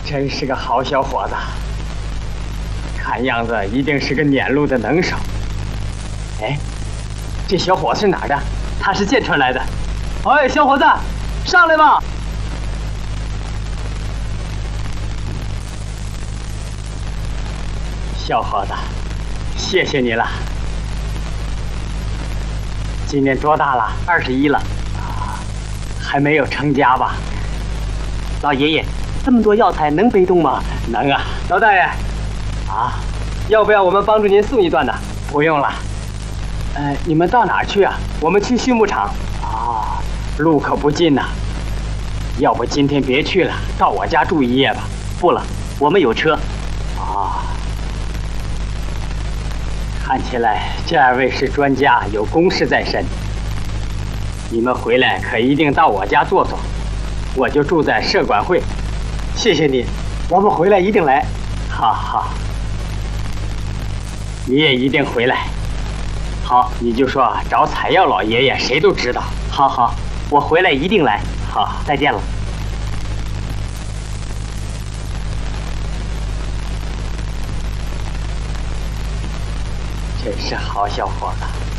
真是个好小伙子，看样子一定是个撵路的能手。哎，这小伙子是哪儿的？他是剑川来的。哎，小伙子，上来吧！小伙子，谢谢你了。今年多大了？21了。啊，还没有成家吧？老爷爷，这么多药材能背动吗？能啊。老大爷，啊，要不要我们帮助您送一段呢？不用了。你们到哪儿去啊？我们去畜牧场。啊，路可不近呐。要不今天别去了，到我家住一夜吧。不了，我们有车。啊，看起来这2位是专家，有公事在身。你们回来可一定到我家坐坐，我就住在社管会。谢谢你，我们回来一定来。好好，你也一定回来。好，你就说找采药老爷爷，谁都知道。好好，我回来一定来。好，再见了。真是好小伙子。